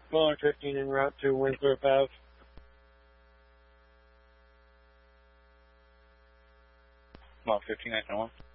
Muller 15 en route to Winthrop Ave. Muller 15, 991.